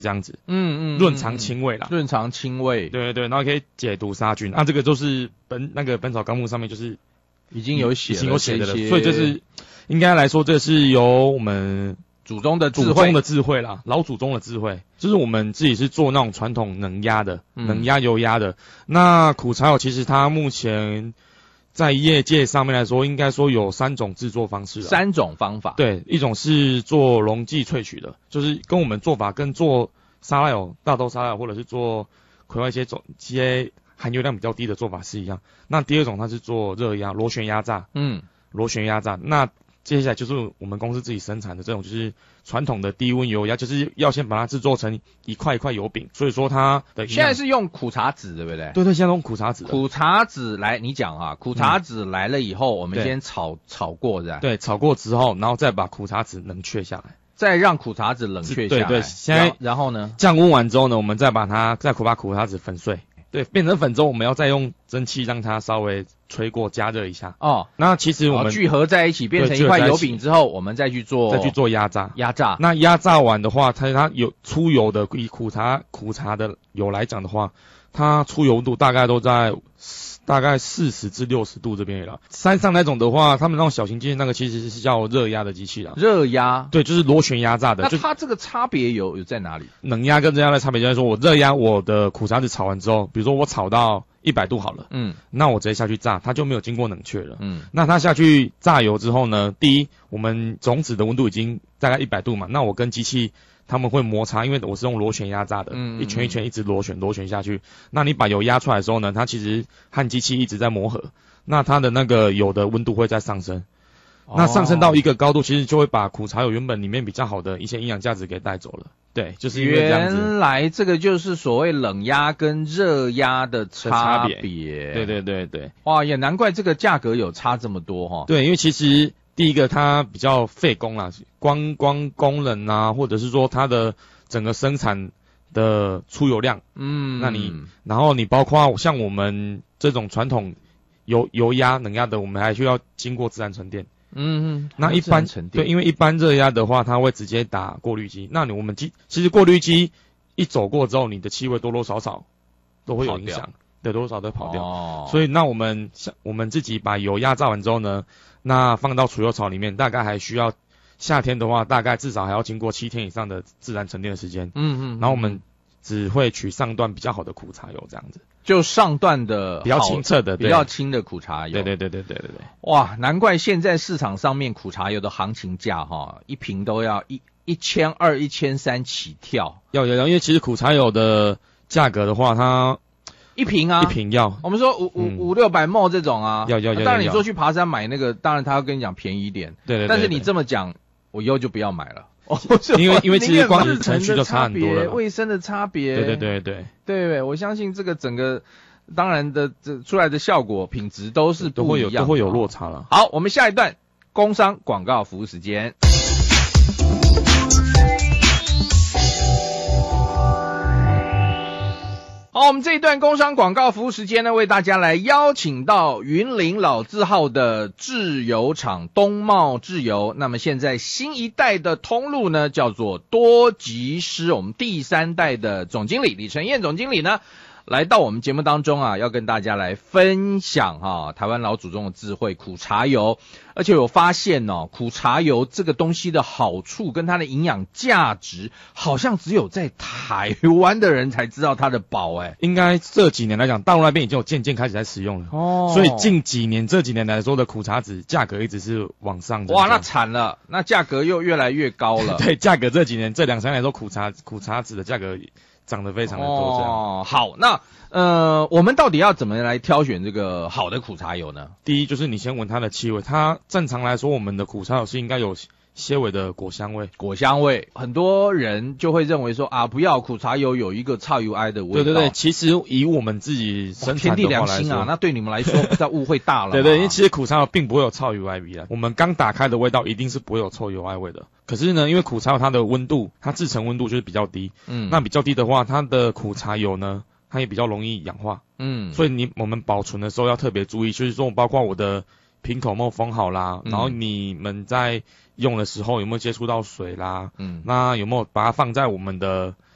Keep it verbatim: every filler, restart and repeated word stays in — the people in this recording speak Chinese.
这样子， 嗯嗯， 润肠清胃啦， 润肠清胃， 对对对，然后可以解毒杀菌。啊，这个就是本那个《本草纲目》上面就是已经有写了， 已经有写的了，所以这是应该来说，这是由我们祖宗的智慧， 祖宗的智慧啦，老祖宗的智慧，就是我们自己是做那种传统冷压的， 嗯、 冷压油压的。那苦茶油其实它目前在业界上面来说，应该说有三种制作方式。 三种方法。 对，一种是做溶剂萃取的，就是跟我们做法跟做沙拉油、大豆沙拉油或者是做葵花一些种些含油量比较低的做法是一样。那第二种它是做热压、螺旋压榨，嗯，螺旋压榨。那接下来就是我们公司自己生产的这种，就是传统的低温油压，就是要先把它制作成一块一块油饼，所以说它的现在是用苦茶籽，对不对？ 对对，现在用苦茶籽。 苦茶籽来，你讲啊，苦茶籽来了以后，嗯、我们先炒炒过，是吧？ 对，炒过之后，然后再把苦茶籽冷却下来， 再让苦茶籽冷却下来。 对对，现在然后呢， 降温完之后呢，我们再把它再把苦茶籽粉碎。对，变成粉之后，我们要再用蒸汽让它稍微吹过加热一下。哦，那其实我们、 哦、聚合在一起变成一块油饼之后，我们再去做再去做压榨。 压榨。 那压榨完的话，它它有出油的，以苦茶苦茶的油来讲的话，它出油度大概都在大概四十至六十度这边了。山上那种的话，他们那种小型机器那个其实是叫热压的机器啦。 热压， 对，就是螺旋压榨的。 那它这个差别有有在哪里？ 冷压跟热压的差别就是说，我热压我的苦茶籽炒完之后，比如说我炒到一百度好了，嗯，那我直接下去炸，它就没有经过冷却了，嗯，那它下去炸油之后呢，第一，我们种子的温度已经大概一百度嘛，那我跟机器他们会摩擦，因为我是用螺旋压榨的，嗯嗯嗯，一圈一圈一直螺旋螺旋下去。那你把油压出来的时候呢，它其实和机器一直在磨合，那它的那个油的温度会在上升。哦、那上升到一个高度，其实就会把苦茶油原本里面比较好的一些营养价值给带走了。对，就是因为这样子。 原来这个就是所谓冷压跟热压的差别。 对对对对。 哇，也难怪这个价格有差这么多哈。 对，因为其实。第一个，它比较费工啦，光光工人啊，或者是说它的整个生产的出油量，嗯，那你，然后你包括像我们这种传统油油压冷压的，我们还需要经过自然沉淀，嗯，那一般对，因为一般热压的话，它会直接打过滤机，那你我们机其实过滤机一走过之后，你的气味多多少少都会有影响，对，多多少少都跑掉，哦，所以那我们我们自己把油压榨完之后呢。那放到储油槽里面，大概还需要夏天的话，大概至少还要经过七天以上的自然沉淀的时间。嗯嗯。然后我们只会取上段比较好的苦茶油，这样子。 就上段的比较清澈的， 比较轻的苦茶油。 对对对对对对对。 哇，难怪现在市场上面苦茶油的行情价哈，一瓶都要一一千二、一千三起跳。 要要要，因为其实苦茶油的价格的话，它。 一瓶啊， 一瓶要。 我们说五五五六百毫升这种啊， 要要要。 当然你说去爬山买那个，当然他要跟你讲便宜一点。 对 对, 对, 对。 但是你这么讲，我以后就不要买了。哦， 因为因为其实光程序就差很多了， 卫生的差别。 对对对对。 对，我相信这个整个当然的这出来的效果品质都是不一样的， 都会有都会有落差了。 好，我们下一段工商广告服务时间。好，我们这一段工商广告服务时间呢，为大家来邀请到云林老字号的制油厂东茂制油。那么现在新一代的通路呢，叫做多吉师。我们第三代的总经理李承彦总经理呢，来到我们节目当中啊，要跟大家来分享啊，台湾老祖宗的智慧苦茶油。而且有发现哦，苦茶油这个东西的好处跟它的营养价值，好像只有在台湾的人才知道它的宝哎。 应该这几年来讲，大陆那边已经有渐渐开始在使用了哦，所以近几年这几年来说的苦茶籽价格一直是往上的。 哇，那惨了，那价格又越来越高了。 对，价格这几年这两三年来说，苦茶苦茶籽的价格涨得非常的多这样。 哦，好，那呃，我们到底要怎么来挑选这个好的苦茶油呢？ 第一就是你先闻它的气味，它正常来说，我们的苦茶油是应该有些微的果香味。 果香味，很多人就会认为说啊，不要苦茶油有一个臭油埃的味道。 对对对，其实以我们自己生产的话来说，天地良心啊，那对你们来说，这误会大了。 对对，因为其实苦茶油并不会有臭油埃味的，我们刚打开的味道一定是不会有臭油埃味的。可是呢，因为苦茶油它的温度，它制成温度就是比较低，嗯，那比较低的话，它的苦茶油呢，它也比较容易氧化，嗯，所以你我们保存的时候要特别注意，就是说包括我的瓶口有没有封好啦，嗯，然后你们在用的时候有没有接触到水啦，嗯，那有没有把它放在我们的